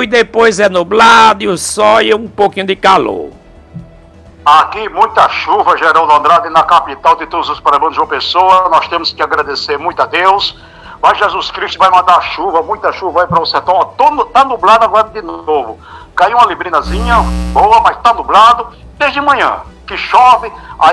e depois é nublado e o sol e um pouquinho de calor. Aqui muita chuva, Geraldo Andrade, na capital de todos os paraibanos de João Pessoa. Nós temos que agradecer muito a Deus. Mas Jesus Cristo vai mandar chuva, muita chuva aí para o sertão. Tá nublado agora de novo. Caiu uma librinazinha boa, mas tá nublado desde manhã, que chove. Aí